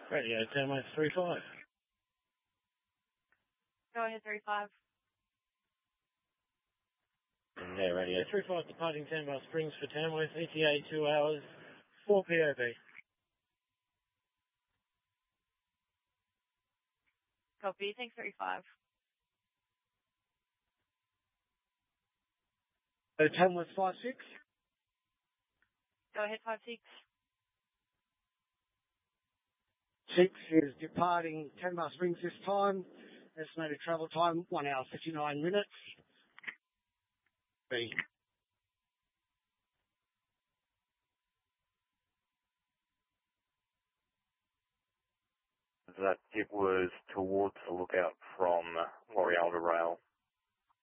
Radio 10 West 35. Go ahead, 35. Yeah, Radio 35 departing Tamworth Springs for Tamworth, ETA 2 hours, 4 POB. Copy, thanks, 35. Tamworth 56. Go ahead, 56. 6 is departing Tamworth Springs this time. Estimated travel time, 1 hour 59 minutes. B. That it was towards the lookout from Warialda Rail.